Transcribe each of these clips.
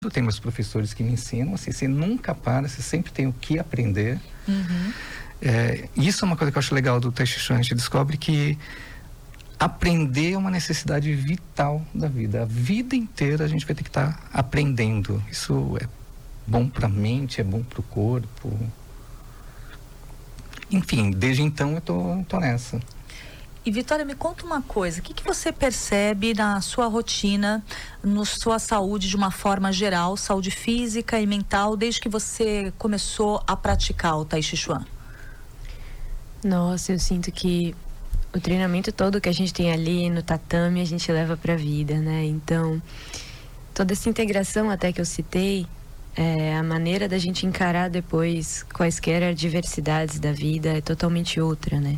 Tem meus professores que me ensinam, assim, você nunca para, você sempre tem o que aprender. Isso é uma coisa que eu acho legal do Tai Chi Chuan. A gente descobre que aprender é uma necessidade vital da vida. A vida inteira a gente vai ter que estar aprendendo. Isso é bom para a mente, é bom para o corpo. Enfim, desde então eu tô nessa. E Vitória, me conta uma coisa, o que você percebe na sua rotina, na sua saúde de uma forma geral, saúde física e mental, desde que você começou a praticar o Tai Chi Chuan? Nossa, eu sinto que o treinamento todo que a gente tem ali no tatame, a gente leva pra vida, né? Então, toda essa integração até que eu citei, a maneira da gente encarar depois quaisquer adversidades da vida é totalmente outra, né?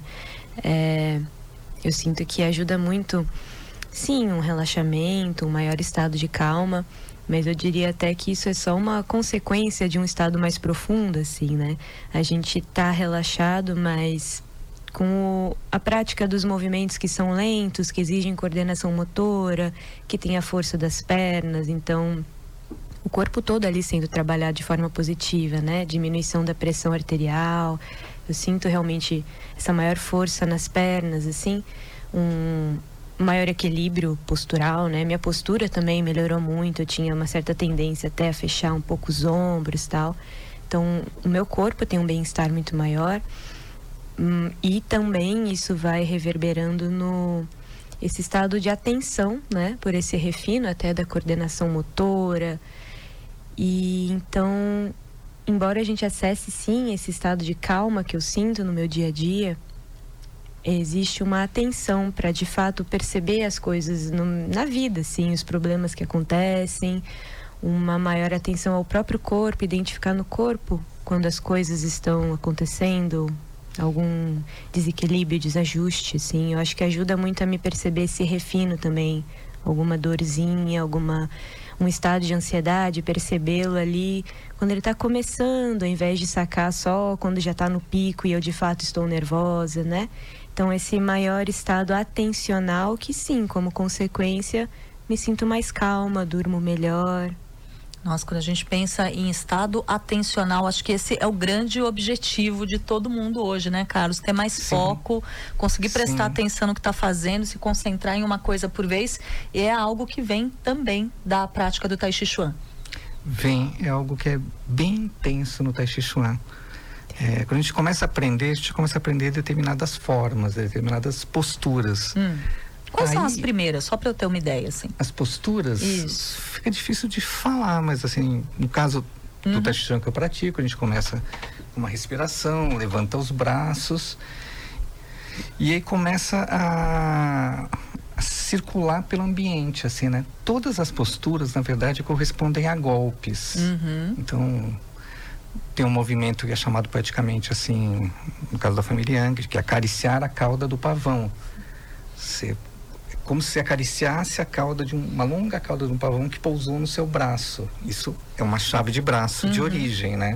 Eu sinto que ajuda muito, sim, um relaxamento, um maior estado de calma, mas eu diria até que isso é só uma consequência de um estado mais profundo, assim, né? A gente tá relaxado, mas com a prática dos movimentos que são lentos, que exigem coordenação motora, que tem a força das pernas, então o corpo todo ali sendo trabalhado de forma positiva, né? Diminuição da pressão arterial. Eu sinto realmente essa maior força nas pernas, assim, um maior equilíbrio postural, né? Minha postura também melhorou muito, eu tinha uma certa tendência até a fechar um pouco os ombros e tal. Então, o meu corpo tem um bem-estar muito maior. E também isso vai reverberando no esse estado de atenção, né? Por esse refino até da coordenação motora. E então, embora a gente acesse sim esse estado de calma que eu sinto no meu dia a dia, existe uma atenção para de fato perceber as coisas na vida, assim, os problemas que acontecem, uma maior atenção ao próprio corpo, identificar no corpo quando as coisas estão acontecendo, algum desequilíbrio, desajuste, assim. Eu acho que ajuda muito a me perceber esse refino também, alguma dorzinha, um estado de ansiedade, percebê-lo ali quando ele está começando, ao invés de sacar só quando já está no pico e eu de fato estou nervosa, né? Então esse maior estado atencional que sim, como consequência, me sinto mais calma, durmo melhor. Nossa, quando a gente pensa em estado atencional, acho que esse é o grande objetivo de todo mundo hoje, né, Carlos? Ter mais foco, conseguir prestar atenção no que está fazendo, se concentrar em uma coisa por vez, e é algo que vem também da prática do Tai Chi Chuan. É algo que é bem intenso no Tai Chi Chuan. Quando a gente começa a aprender determinadas formas, determinadas posturas. Quais são as primeiras? Só para eu ter uma ideia, assim. As posturas? Isso. Fica difícil de falar, mas assim, no caso do Tai Chi Chuan que eu pratico, a gente começa com uma respiração, levanta os braços e aí começa a circular pelo ambiente, assim, né? Todas as posturas, na verdade, correspondem a golpes. Então, tem um movimento que é chamado poeticamente, assim, no caso da família Yang, que é acariciar a cauda do pavão. Como se acariciasse a cauda uma longa cauda de um pavão que pousou no seu braço. Isso é uma chave de braço de origem, né?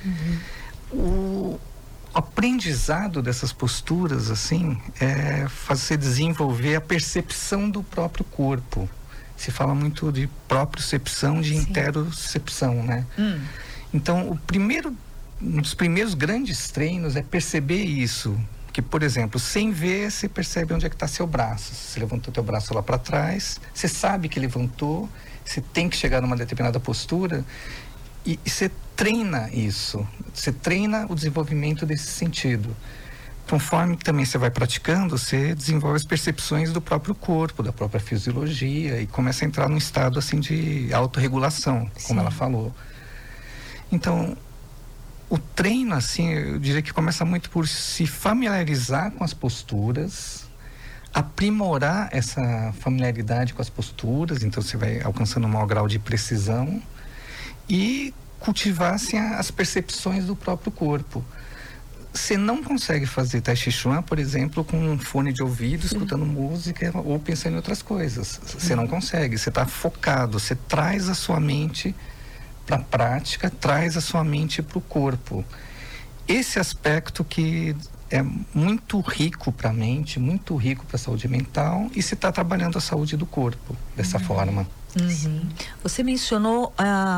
O aprendizado dessas posturas, assim, é fazer desenvolver a percepção do próprio corpo. Se fala muito de propriocepção, de interocepção, né? Então, um dos primeiros grandes treinos é perceber isso. Que, por exemplo, sem ver, você percebe onde é que está seu braço. Você levantou teu braço lá para trás, você sabe que levantou, você tem que chegar numa determinada postura e você treina isso. Você treina o desenvolvimento desse sentido. Conforme também você vai praticando, você desenvolve as percepções do próprio corpo, da própria fisiologia e começa a entrar num estado assim de autorregulação, como ela falou. Então, o treino, assim, eu diria que começa muito por se familiarizar com as posturas, aprimorar essa familiaridade com as posturas, então você vai alcançando um maior grau de precisão e cultivar, assim, as percepções do próprio corpo. Você não consegue fazer Tai Chi Chuan, por exemplo, com um fone de ouvido, escutando música ou pensando em outras coisas. Você não consegue, você está focado, você traz a sua mente para a prática, traz a sua mente para o corpo. Esse aspecto que é muito rico para a mente, muito rico para a saúde mental, e se está trabalhando a saúde do corpo dessa forma. Você mencionou